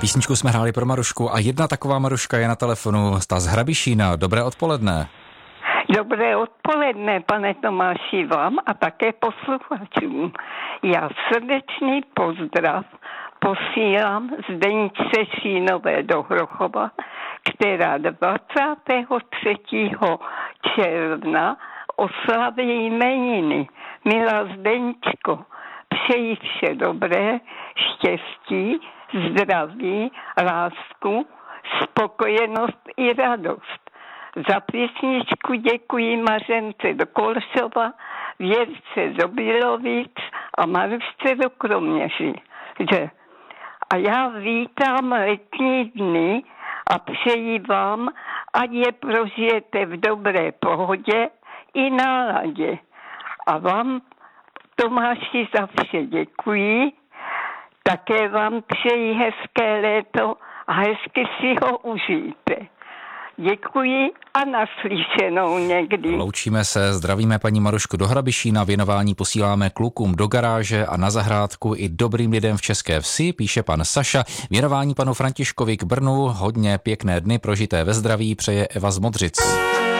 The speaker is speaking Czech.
Písničku jsme hráli pro Marušku a jedna taková Maruška je na telefonu, ta z Hrabišína. Dobré odpoledne. Dobré odpoledne, pane Tomáši, vám a také posluchačům. Já srdečný pozdrav posílám Zdeňce Šínové do Hrochova, která 23. června oslaví jmeniny. Milá Zdeňčko, přeji vše dobré, štěstí, zdraví, lásku, spokojenost i radost. Za písničku děkuji Mařence do Kolšova, Věrce do Bílovic a Marušce do Kroměří. A já vítám letní dny a přeji vám, ať je prožijete v dobré pohodě i náladě. A vám, Tomáši, za vše děkuji. Také vám přeji hezké léto a hezky si ho užijte. Děkuji a naslyšenou někdy. Loučíme se, zdravíme paní Marušku do Hrabišína, věnování posíláme klukům do garáže a na zahrádku i dobrým lidem v České Vsi, píše pan Saša. Věnování panu Františkovi k Brnu, hodně pěkné dny prožité ve zdraví, přeje Eva z Modřic.